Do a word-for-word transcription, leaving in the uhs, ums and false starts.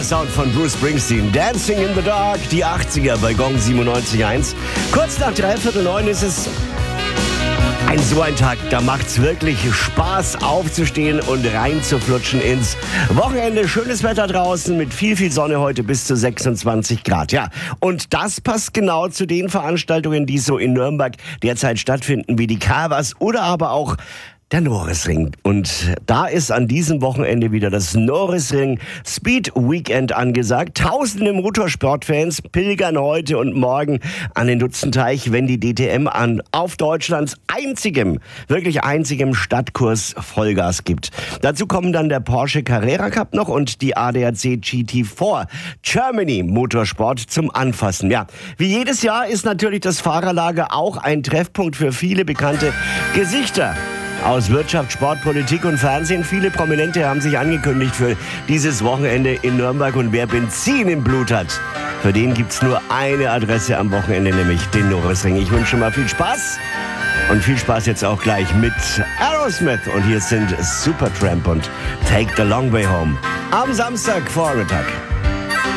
Sound von Bruce Springsteen. Dancing in the Dark, die achtziger bei Gong siebenundneunzig Komma eins. Kurz nach dreiviertel neun ist es ein so ein Tag, da macht's wirklich Spaß aufzustehen und reinzuflutschen ins Wochenende. Schönes Wetter draußen mit viel, viel Sonne heute bis zu sechsundzwanzig Grad. Ja, und das passt genau zu den Veranstaltungen, die so in Nürnberg derzeit stattfinden, wie die Carvers oder aber auch der Norisring. Und da ist an diesem Wochenende wieder das Norisring Speed Weekend angesagt. Tausende Motorsportfans pilgern heute und morgen an den Dutzenteich, wenn die D T M an auf Deutschlands einzigem, wirklich einzigem Stadtkurs Vollgas gibt. Dazu kommen dann der Porsche Carrera Cup noch und die A D A C G T vier Germany Motorsport zum Anfassen. Ja, wie jedes Jahr ist natürlich das Fahrerlager auch ein Treffpunkt für viele bekannte Gesichter aus Wirtschaft, Sport, Politik und Fernsehen. Viele Prominente haben sich angekündigt für dieses Wochenende in Nürnberg. Und wer Benzin im Blut hat, für den gibt's nur eine Adresse am Wochenende, nämlich den Norisring. Ich wünsche mal viel Spaß und viel Spaß jetzt auch gleich mit Aerosmith. Und hier sind Supertramp und Take the Long Way Home am Samstagvormittag.